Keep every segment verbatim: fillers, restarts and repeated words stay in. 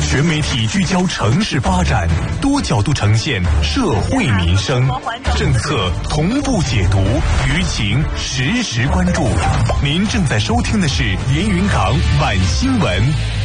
全媒体聚焦城市发展，多角度呈现社会民生，政策同步解读，舆情实时关注。您正在收听的是连云港晚新闻。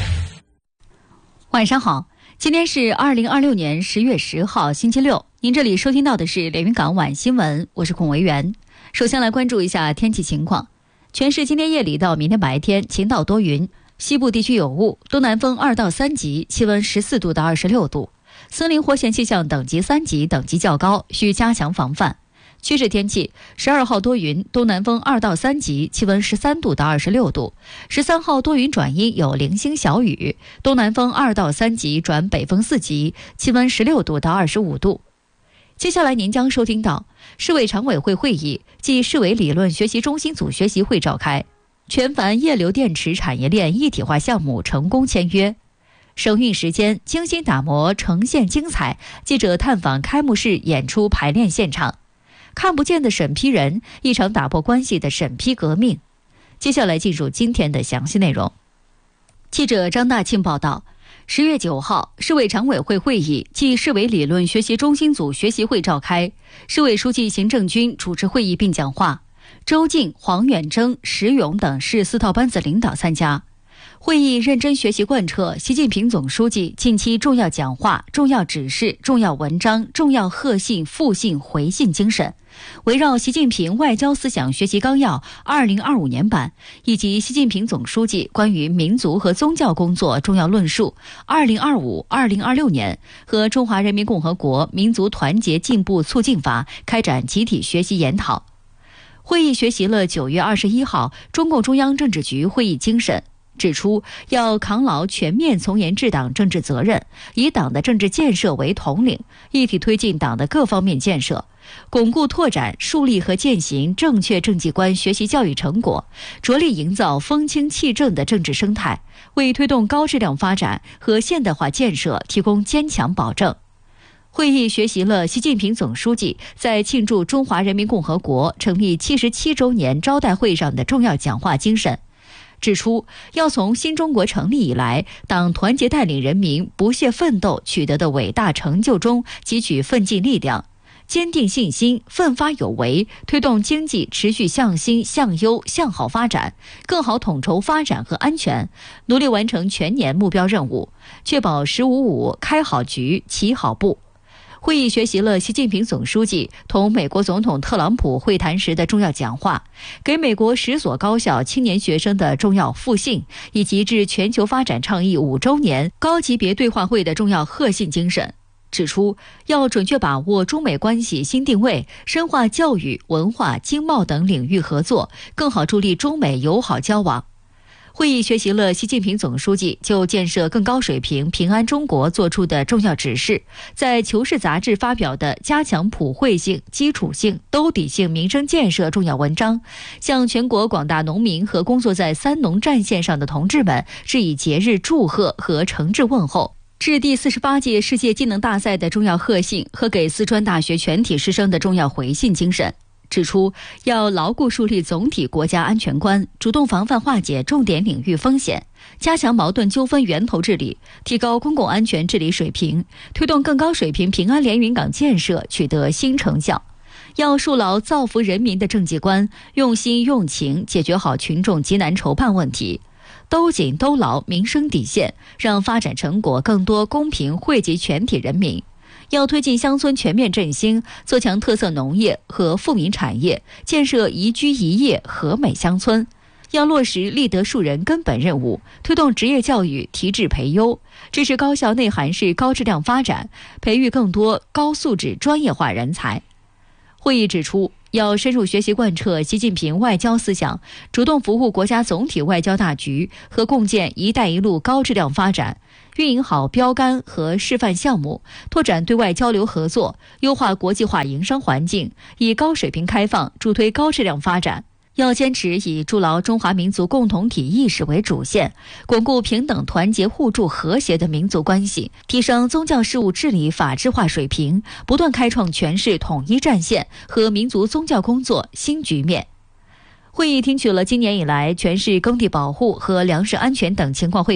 晚上好，今天是二零二六年十月十号星期六，您这里收听到的是连云港晚新闻，我是孔维元。首先来关注一下天气情况。全市今天夜里到明天白天晴到多云，西部地区有雾，东南风二到三级，气温十四度到二十六度。森林火险气象等级三级，等级较高，需加强防范。趋势天气，十二号多云，东南风二到三级，气温十三度到二十六度。十三号多云转阴，有零星小雨，东南风二到三级转北风四级，气温十六度到二十五度。接下来您将收听到市委常委会会议暨市委理论学习中心组学习会召开，全帆液流电池产业链一体化项目成功签约。省运时间精心打磨，呈现精彩。记者探访开幕式演出排练现场，看不见的审批人，一场打破关系的审批革命。接下来进入今天的详细内容。记者张大庆报道，十月九号，市委常委会会议暨市委理论学习中心组学习会召开，市委书记邢正军主持会议并讲话，周静、黄远征、石勇等市四套班子领导参加。会议认真学习贯彻习近平总书记近期重要讲话、重要指示、重要文章、重要贺信、复信、回信精神，围绕习近平外交思想学习纲要二零二五年版以及习近平总书记关于民族和宗教工作重要论述二零二五、二零二六年和中华人民共和国民族团结进步促进法开展集体学习研讨。会议学习了九月二十一号中共中央政治局会议精神，指出要扛牢全面从严治党政治责任，以党的政治建设为统领，一体推进党的各方面建设，巩固拓展树立和践行正确政绩观学习教育成果，着力营造风清气正的政治生态，为推动高质量发展和现代化建设提供坚强保证。会议学习了习近平总书记在庆祝中华人民共和国成立七十七周年招待会上的重要讲话精神，指出要从新中国成立以来党团结带领人民不懈奋斗取得的伟大成就中汲取奋进力量，坚定信心，奋发有为，推动经济持续向新、向优、向好发展，更好统筹发展和安全，努力完成全年目标任务，确保十五五开好局、起好步。会议学习了习近平总书记同美国总统特朗普会谈时的重要讲话，给美国十所高校青年学生的重要复信，以及致全球发展倡议五周年高级别对话会的重要贺信精神，指出要准确把握中美关系新定位，深化教育、文化、经贸等领域合作，更好助力中美友好交往。会议学习了习近平总书记就建设更高水平平安中国作出的重要指示，在《求是》杂志发表的加强普惠性、基础性、兜底性民生建设重要文章，向全国广大农民和工作在三农战线上的同志们致以节日祝贺和诚挚问候，致第四十八届世界技能大赛的重要贺信和给四川大学全体师生的重要回信精神，指出要牢固树立总体国家安全观，主动防范化解重点领域风险，加强矛盾纠纷源头治理，提高公共安全治理水平，推动更高水平平安连云港建设取得新成效。要树牢造福人民的政绩观，用心用情解决好群众急难愁盼问题，兜紧兜牢民生底线，让发展成果更多公平惠及全体人民。要推进乡村全面振兴，做强特色农业和富民产业，建设宜居宜业和美乡村。要落实立德树人根本任务，推动职业教育提质培优，支持高校内涵式高质量发展，培育更多高素质专业化人才。会议指出，要深入学习贯彻习近平外交思想，主动服务国家总体外交大局和共建“一带一路”高质量发展，运营好标杆和示范项目，拓展对外交流合作，优化国际化营商环境，以高水平开放助推高质量发展。要坚持以筑牢中华民族共同体意识为主线，巩固平等团结互助和谐的民族关系，提升宗教事务治理法治化水平，不断开创全市统一战线和民族宗教工作新局面。会议听取了今年以来全市耕地保护和粮食安全等情况汇报，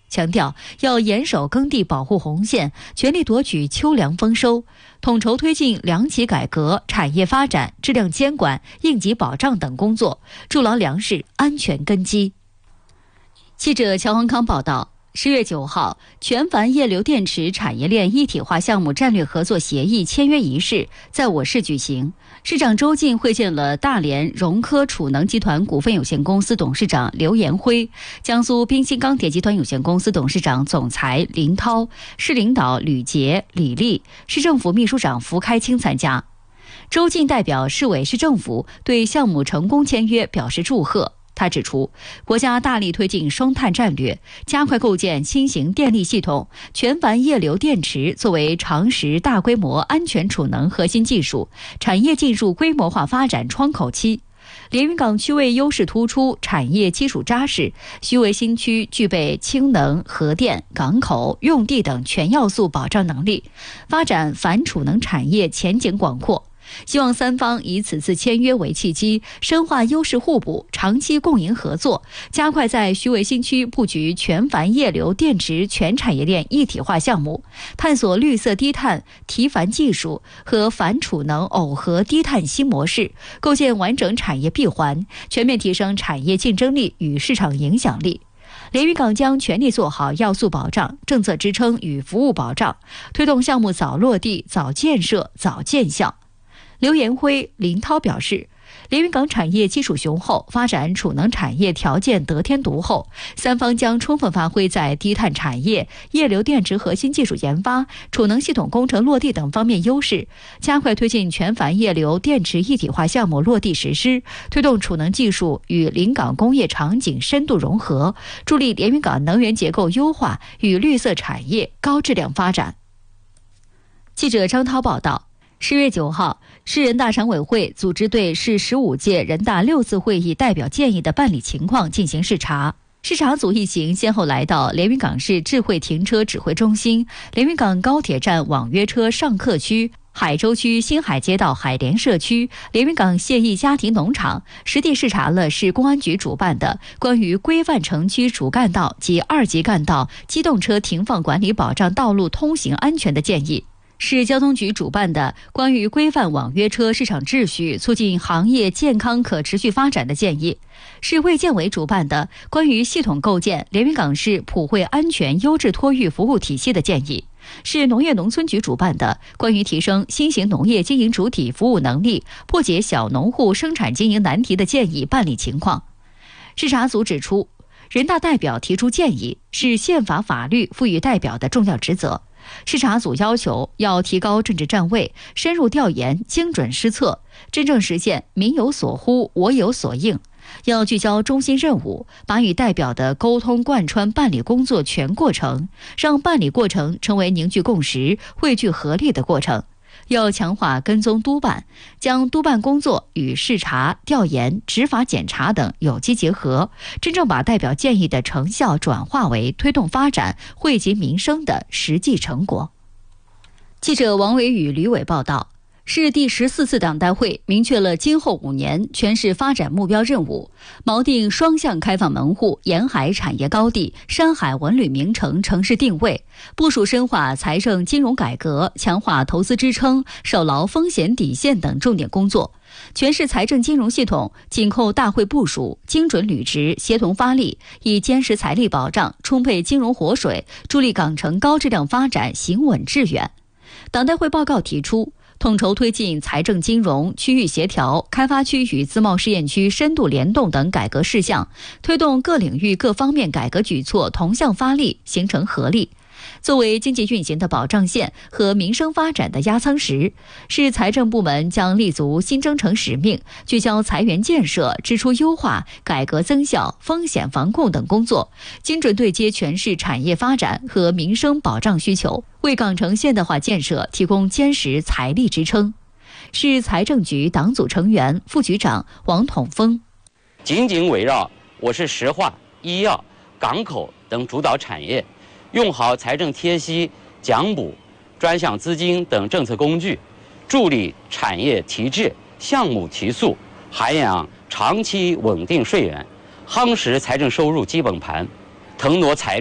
强调要严守耕地保护红线，全力夺取秋粮丰收，统筹推进粮企改革、产业发展、质量监管、应急保障等工作，筑牢粮食安全根基。记者乔宏康报道，十月九号，全钒液流电池产业链一体化项目战略合作协议签约仪式在我市举行。市长周进会见了大连融科储能集团股份有限公司董事长刘延辉、江苏滨鑫钢铁集团有限公司董事长总裁林涛、市领导吕杰、李丽、市政府秘书长符开清参加。周进代表市委市政府对项目成功签约表示祝贺。他指出，国家大力推进双碳战略，加快构建新型电力系统，全钒液流电池作为长时大规模安全储能核心技术，产业进入规模化发展窗口期。连云港区位优势突出，产业基础扎实，徐汇新区具备氢能、核电、港口、用地等全要素保障能力，发展反储能产业前景广阔。希望三方以此次签约为契机，深化优势互补，长期共赢合作，加快在徐汇新区布局全钒液流电池全产业链一体化项目，探索绿色低碳提钒技术和反储能耦合低碳新模式，构建完整产业闭环，全面提升产业竞争力与市场影响力。连云港将全力做好要素保障、政策支撑与服务保障，推动项目早落地、早建设、早见效。刘延辉、林涛表示，连云港产业基础雄厚，发展储能产业条件得天独厚，三方将充分发挥在低碳产业、液流电池核心技术研发、储能系统工程落地等方面优势，加快推进全钒液流电池一体化项目落地实施，推动储能技术与临港工业场景深度融合，助力连云港能源结构优化与绿色产业高质量发展。记者张涛报道，十月九号，市人大常委会组织对市十五届人大六次会议代表建议的办理情况进行视察。视察组一行先后来到连云港市智慧停车指挥中心、连云港高铁站网约车上客区、海州区新海街道海联社区、连云港谢意家庭农场，实地视察了市公安局主办的关于规范城区主干道及二级干道机动车停放管理保障道路通行安全的建议，市交通局主办的关于规范网约车市场秩序、促进行业健康可持续发展的建议，市卫健委主办的关于系统构建连云港市普惠安全优质托育服务体系的建议，市农业农村局主办的关于提升新型农业经营主体服务能力、破解小农户生产经营难题的建议办理情况。视察组指出，人大代表提出建议是宪法法律赋予代表的重要职责。视察组要求要提高政治站位，深入调研，精准施策，真正实现民有所呼，我有所应。要聚焦中心任务，把与代表的沟通贯穿办理工作全过程，让办理过程成为凝聚共识、汇聚合力的过程。要强化跟踪督办，将督办工作与视察、调研、执法检查等有机结合，真正把代表建议的成效转化为推动发展、惠及民生的实际成果。记者王伟宇、吕伟报道，市第十四次党代会明确了今后五年全市发展目标任务，锚定双向开放门户、沿海产业高地、山海文旅名城城市定位，部署深化财政金融改革，强化投资支撑，守牢风险底线等重点工作。全市财政金融系统紧扣大会部署，精准履职，协同发力，以坚实财力保障、充沛金融活水，助力港城高质量发展行稳致远。党代会报告提出，统筹推进财政金融、区域协调、开发区与自贸试验区深度联动等改革事项，推动各领域各方面改革举措同向发力，形成合力。作为经济运行的保障线和民生发展的压舱石，市财政部门将立足新征程使命，聚焦财源建设、支出优化、改革增效、风险防控等工作，精准对接全市产业发展和民生保障需求，为港城现代化建设提供坚实财力支撑。市财政局党组成员、副局长王统峰， 紧紧围绕我市石化、医药、港口等主导产业，用好财政贴息、奖补、专项资金等政策工具，助力产业提质、项目提速，涵养长期稳定税源，夯实财政收入基本盘，腾挪财力，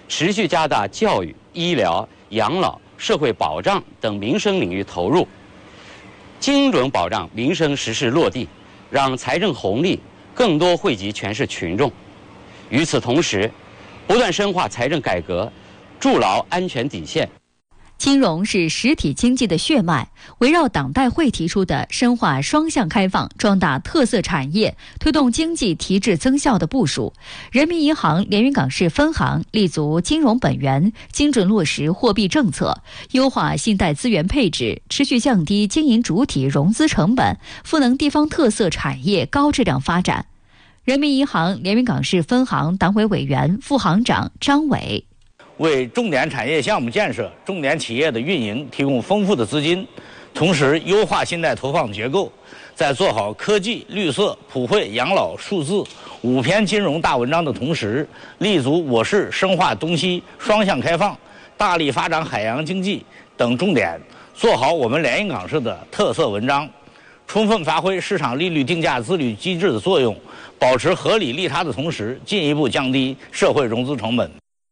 持续加大教育、医疗、养老、社会保障等民生领域投入，精准保障民生实事落地，让财政红利更多惠及全市群众。与此同时，不断深化财政改革，筑牢安全底线。 金融是实体经济的血脉，围绕党代会提出的深化双向开放、壮大特色产业、推动经济提质增效的部署，人民银行连云港市分行立足金融本源，精准落实货币政策，优化信贷资源配置，持续降低经营主体融资成本，赋能地方特色产业高质量发展。人民银行连云港市分行党委委员、副行长张伟。 为重点产业项目建设、重点企业的运营提供丰富的资金，同时优化信贷投放结构，在做好科技、绿色、普惠、养老、数字五篇金融大文章的同时，立足我市深化东西双向开放、大力发展海洋经济等重点，做好我们连云港市的特色文章，充分发挥市场利率定价自律机制的作用，保持合理利他的同时，进一步降低社会融资成本。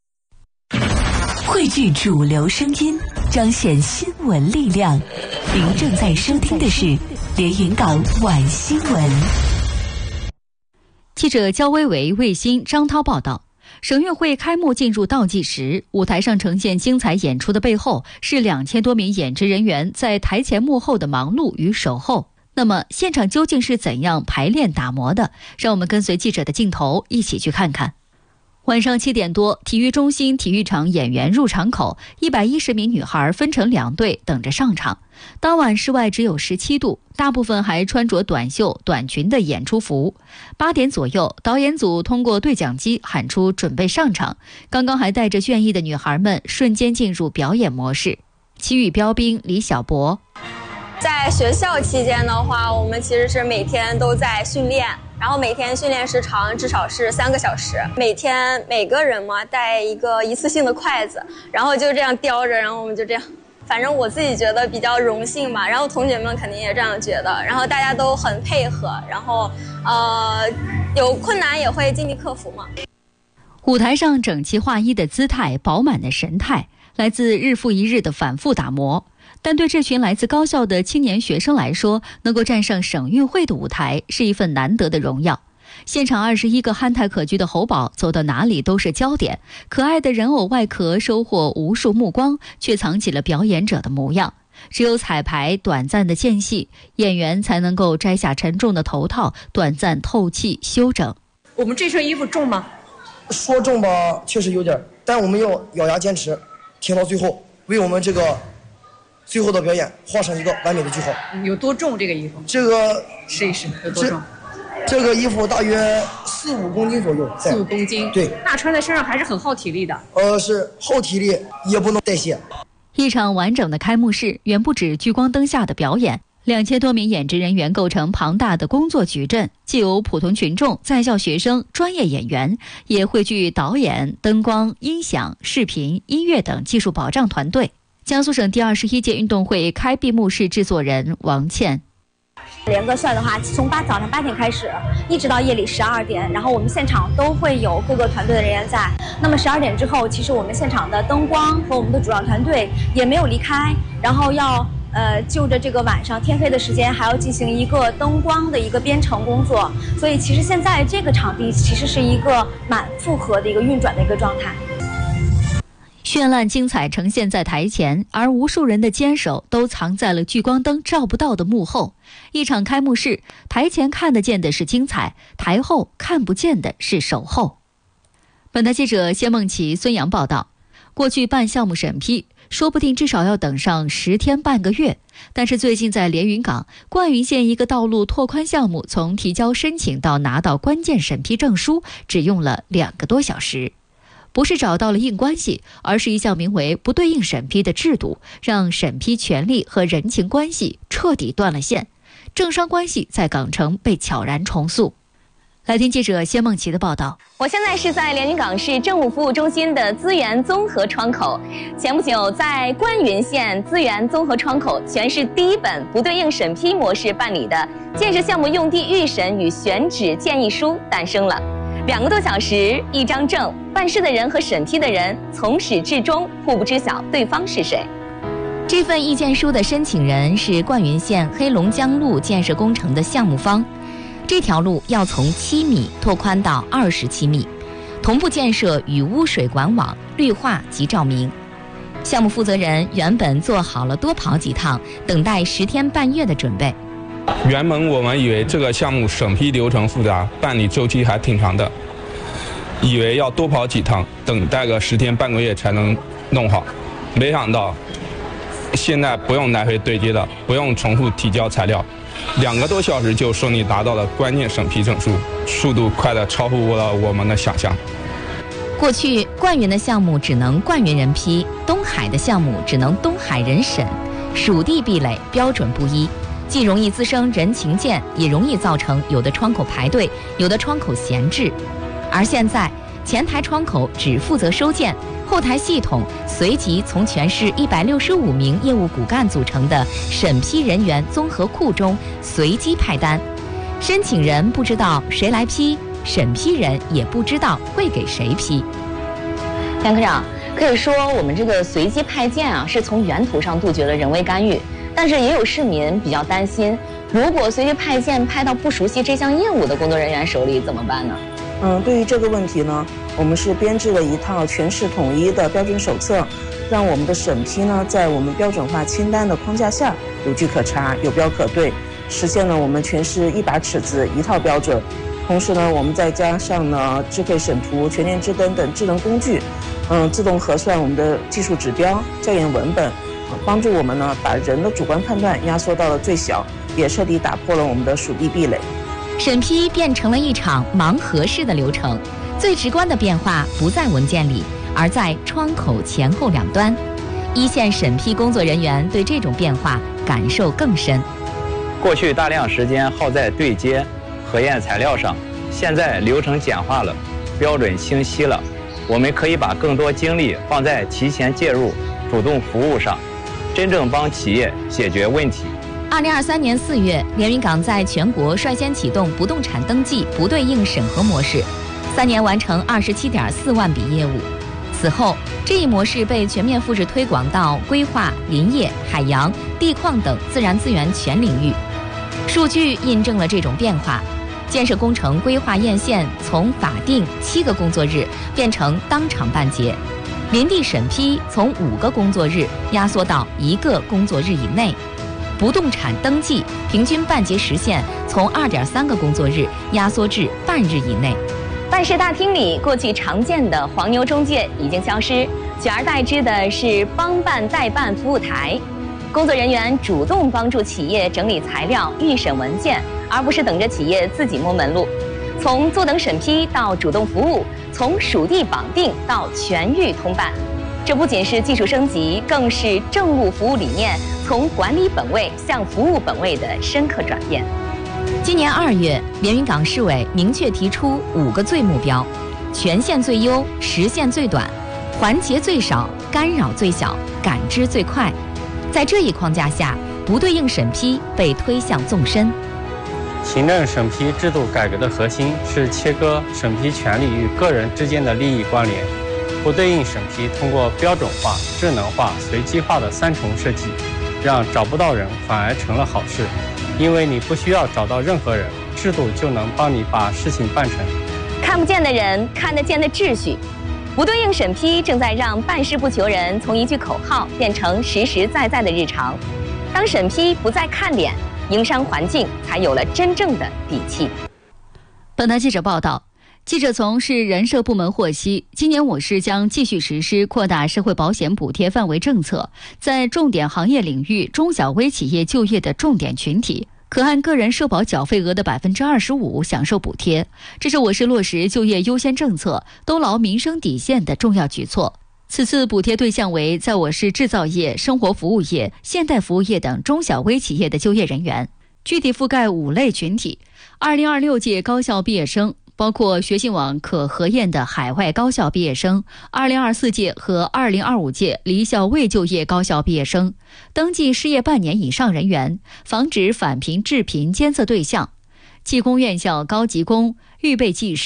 汇聚主流声音，彰显新闻力量。您正在收听的是连云港晚新闻。 记者焦薇维、卫星张涛报道。省运会开幕进入倒计时，舞台上呈现精彩演出的背后，是两千多名演职人员在台前幕后的忙碌与守候。那么，现场究竟是怎样排练打磨的？让我们跟随记者的镜头一起去看看。晚上七点多，体育中心体育场演员入场口，一百一十名女孩分成两队等着上场。当晚室外只有十七度，大部分还穿着短袖、短裙的演出服。八点左右，导演组通过对讲机喊出准备上场。刚刚还带着倦意的女孩们瞬间进入表演模式。奇遇标兵李小博。 在学校期间的话，我们其实是每天都在训练，然后每天训练时长至少是三个小时，每天每个人嘛带一个一次性的筷子，然后就这样叼着，然后我们就这样，反正我自己觉得比较荣幸吧，然后同学们肯定也这样觉得，然后大家都很配合，然后呃有困难也会尽力克服嘛。 舞台上整齐划一的姿态，饱满的神态，来自日复一日的反复打磨。但对这群来自高校的青年学生来说，能够站上省运会的舞台是一份难得的荣耀。现场二十一个憨态可掬的猴宝走到哪里都是焦点，可爱的人偶外壳收获无数目光，却藏起了表演者的模样。只有彩排短暂的间隙，演员才能够摘下沉重的头套，短暂透气休整。 我们这身衣服重吗？ 说重吧，确实有点，但我们要咬牙坚持，挺到最后，为我们这个最后的表演画上一个完美的句号。 有多重这个衣服？ 这个试一试有多重？ 这个衣服大约四五公斤左右。 四五公斤， 对。 那穿在身上还是很耗体力的。 呃，是耗体力，也不能代谢。 一场完整的开幕式远不止聚光灯下的表演，两千多名演职人员构成庞大的工作矩阵，既有普通群众、在校学生、专业演员，也汇聚导演、灯光、音响、视频、音乐等技术保障团队。江苏省第二十一届运动会开闭幕式制作人王倩。 连个算的话，从八早上八点开始，一直到夜里十二点，然后我们现场都会有各个团队的人员在。那么十二点之后，其实我们现场的灯光和我们的主要团队也没有离开，然后要呃就着这个晚上天黑的时间，还要进行一个灯光的一个编程工作。所以其实现在这个场地其实是一个蛮复合的一个运转的一个状态。 绚烂精彩呈现在台前，而无数人的坚守都藏在了聚光灯照不到的幕后。一场开幕式，台前看得见的是精彩，台后看不见的是守候。本台记者谢梦琪、孙阳报道。过去办项目审批，说不定至少要等上十天半个月，但是最近在连云港灌云县一个道路拓宽项目，从提交申请到拿到关键审批证书，只用了两个多小时。不是找到了硬关系，而是一项名为不对应审批的制度，让审批权利和人情关系彻底断了线，政商关系在港城被悄然重塑。来听记者谢梦琪的报道。 我现在是在连云港市政务服务中心的资源综合窗口。前不久，在关云县资源综合窗口，全市第一本不对应审批模式办理的建设项目用地预审与选址建议书诞生了。 两个多小时，一张证，办事的人和审批的人从始至终互不知晓对方是谁。这份意见书的申请人是灌云县黑龙江路建设工程的项目方，这条路要从七米拓宽到二十七米，同步建设雨污水管网、绿化及照明。项目负责人原本做好了多跑几趟，等待十天半月的准备。 原本我们以为这个项目审批流程复杂，办理周期还挺长的，以为要多跑几趟，等待个十天半个月才能弄好。没想到现在不用来回对接了，不用重复提交材料，两个多小时就顺利达到了关键审批证书，速度快得超乎了我们的想象。 过去灌云的项目只能灌云人批，东海的项目只能东海人审，属地壁垒标准不一，既容易滋生人情涧，也容易造成有的窗口排队，有的窗口闲置。而现在前台窗口只负责收件，后台系统随即从全市一百六十五名业务骨干组成的审批人员综合库中随机派单，申请人不知道谁来批，审批人也不知道会给谁批。梁科长，可以说我们这个随机派件啊，是从源头上杜绝了人为干预，但是也有市民比较担心，如果随机派件派到不熟悉这项业务的工作人员手里怎么办呢？ 嗯，对于这个问题呢，我们是编制了一套全市统一的标准手册，让我们的审批呢在我们标准化清单的框架下有据可查、有标可对，实现了我们全市一把尺子一套标准。同时呢，我们再加上呢智慧审图、全链智灯等智能工具，嗯，自动核算我们的技术指标、校验文本，帮助我们呢把人的主观判断压缩到了最小，也彻底打破了我们的属地壁垒。 审批变成了一场盲盒式的流程，最直观的变化不在文件里，而在窗口前后两端。一线审批工作人员对这种变化感受更深。 过去大量时间耗在对接、核验材料上，现在流程简化了，标准清晰了，我们可以把更多精力放在提前介入、主动服务上，真正帮企业解决问题。 二零二三年四月，连云港在全国率先启动不动产登记不对应审核模式，三年完成二十七点四万笔业务。此后，这一模式被全面复制推广到规划、林业、海洋、地矿等自然资源全领域。数据印证了这种变化，建设工程规划验线从法定七个工作日变成当场办结，林地审批从五个工作日压缩到一个工作日以内。不动产登记平均办结时限从二点三个工作日压缩至半日以内。办事大厅里过去常见的黄牛中介已经消失，取而代之的是帮办代办服务台，工作人员主动帮助企业整理材料、预审文件，而不是等着企业自己摸门路。从坐等审批到主动服务，从属地绑定到全域通办，这不仅是技术升级，更是政务服务理念从管理本位向服务本位的深刻转变。今年二月，连云港市委明确提出五个最目标：权限最优、时限最短、环节最少、干扰最小、感知最快。在这一框架下，不对应审批被推向纵深。 行政审批制度改革的核心是切割审批权利与个人之间的利益关联。不对应审批通过标准化、智能化、随机化的三重设计，让找不到人反而成了好事，因为你不需要找到任何人，制度就能帮你把事情办成。 看不见的人，看得见的秩序。不对应审批正在让办事不求人从一句口号变成实实在在的日常。当审批不再看脸，营商环境才有了真正的底气。 本台记者报道。记者从市人社部门获悉，今年我市将继续实施扩大社会保险补贴范围政策，在重点行业领域中小微企业就业的重点群体，可按个人社保缴费额的百分之二十五享受补贴。这是我市落实就业优先政策、兜牢民生底线的重要举措。此次补贴对象为在我市制造业、生活服务业、现代服务业等中小微企业的就业人员，具体覆盖五类群体。二零二六届高校毕业生包括学信网可核验的海外高校毕业生，二零二四届和二零二五届离校未就业高校毕业生，登记失业半年以上人员，防止返贫致贫监测对象，技工院校高级工、预备技师、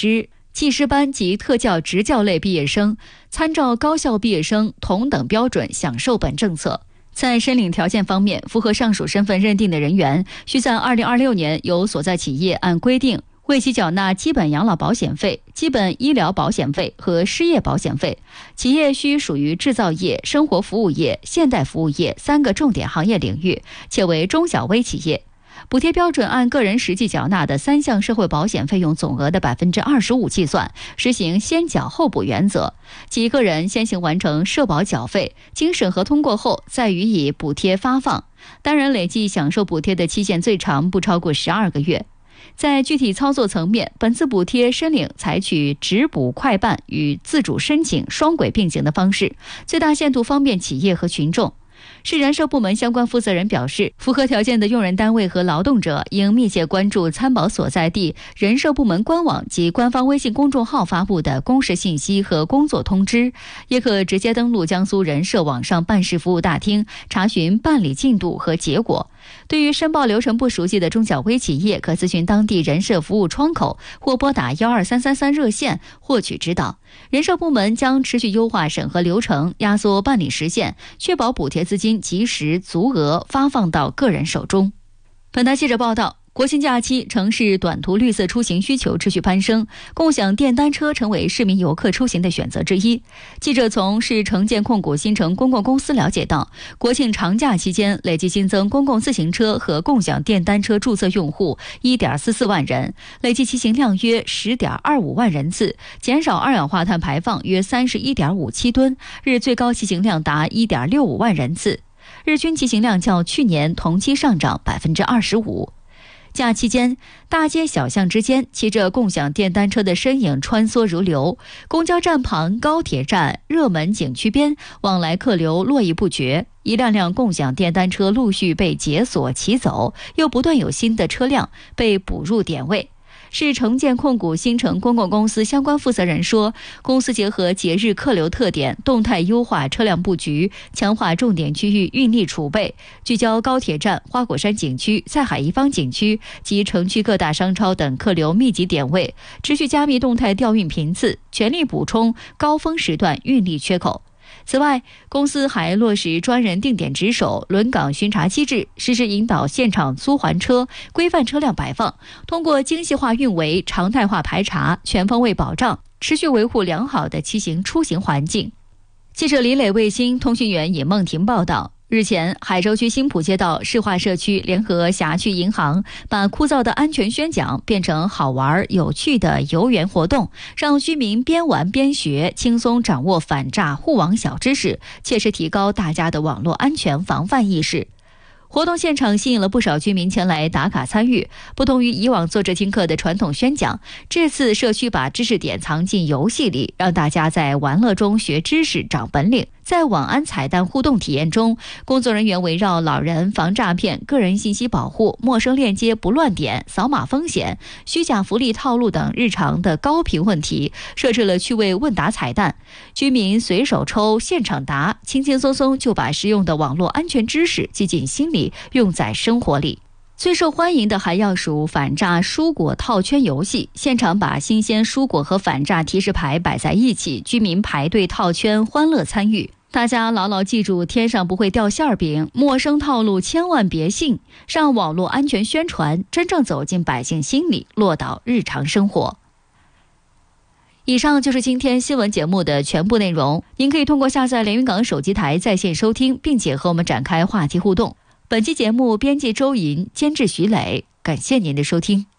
技师班及特教职教类毕业生参照高校毕业生同等标准享受本政策。在申领条件方面，符合上述身份认定的人员，需在二零二六年由所在企业按规定为其缴纳基本养老保险费、基本医疗保险费和失业保险费。企业需属于制造业、生活服务业、现代服务业三个重点行业领域，且为中小微企业。补贴标准按个人实际缴纳的三项社会保险费用总额的百分之二十五计算，实行先缴后补原则，即个人先行完成社保缴费，经审核通过后再予以补贴发放。单人累计享受补贴的期限最长不超过十二个月。在具体操作层面，本次补贴申领采取直补快办与自主申请双轨并行的方式，最大限度方便企业和群众。市人社部门相关负责人表示，符合条件的用人单位和劳动者应密切关注参保所在地人社部门官网及官方微信公众号发布的公示信息和工作通知，也可直接登录江苏人社网上办事服务大厅查询办理进度和结果。对于申报流程不熟悉的中小微企业，可咨询当地人社服务窗口或拨打幺二三三三热线获取指导。人社部门将持续优化审核流程，压缩办理时限，确保补贴资金及时足额发放到个人手中。本台记者报道，国庆假期，城市短途绿色出行需求持续攀升，共享电单车成为市民游客出行的选择之一。记者从市城建控股新城公共公司了解到，国庆长假期间累计新增公共自行车和共享电单车注册用户 一点四四万人，累计骑行量约 十点二五万人次，减少二氧化碳排放约 三十一点五七吨，日最高骑行量达 一点六五万人次，日均骑行量较去年同期上涨 百分之二十五。假期间，大街小巷之间骑着共享电单车的身影穿梭如流，公交站旁、高铁站、热门景区边，往来客流络绎不绝。一辆辆共享电单车陆续被解锁骑走，又不断有新的车辆被补入点位。市城建控股新城公共公司相关负责人说，公司结合节日客流特点，动态优化车辆布局，强化重点区域运力储备，聚焦高铁站、花果山景区、蔡海一坊景区及城区各大商超等客流密集点位，持续加密动态调运频次，全力补充高峰时段运力缺口。此外，公司还落实专人定点值守、轮岗巡查机制，实时引导现场租还车，规范车辆摆放，通过精细化运维、常态化排查，全方位保障，持续维护良好的骑行出行环境。记者李磊、卫星通讯员尹梦婷报道。日前，海州区新浦街道市化社区联合辖区银行把枯燥的安全宣讲变成好玩有趣的游园活动，让居民边玩边学，轻松掌握反诈护网小知识，切实提高大家的网络安全防范意识。活动现场吸引了不少居民前来打卡参与。不同于以往坐着听课的传统宣讲，这次社区把知识点藏进游戏里，让大家在玩乐中学知识、长本领。在晚安彩蛋互动体验中，工作人员围绕老人防诈骗、个人信息保护、陌生链接不乱点、扫码风险、虚假福利套路等日常的高频问题，设置了趣味问答彩蛋，居民随手抽、现场答，轻轻松松就把实用的网络安全知识记进心里，用在生活里。最受欢迎的还要数反诈蔬果套圈游戏，现场把新鲜蔬果和反诈提示牌摆在一起，居民排队套圈，欢乐参与。大家牢牢记住，天上不会掉馅饼，陌生套路千万别信，让网络安全宣传真正走进百姓心里，落到日常生活。以上就是今天新闻节目的全部内容，您可以通过下载连云港手机台在线收听，并且和我们展开话题互动。本期节目编辑周莹，监制徐磊，感谢您的收听。